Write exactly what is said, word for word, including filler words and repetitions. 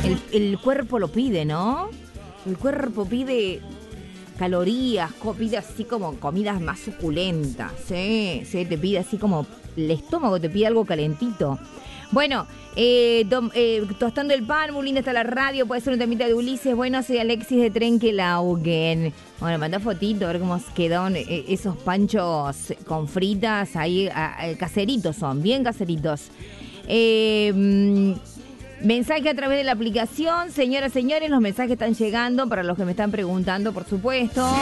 El, el cuerpo lo pide, ¿no? El cuerpo pide calorías, pide así como comidas más suculentas, ¿sí? Sí, te pide así como el estómago, te pide algo calentito. Bueno, eh, dom, eh, tostando el pan, muy linda está la radio, puede ser un temita de Ulises. Bueno, soy Alexis de Trenquelauquen. Bueno, mandá fotito a ver cómo quedaron esos panchos con fritas ahí, a, a, caseritos son, bien caseritos. Eh... Mensaje a través de la aplicación. Señoras, señores, los mensajes están llegando para los que me están preguntando, por supuesto.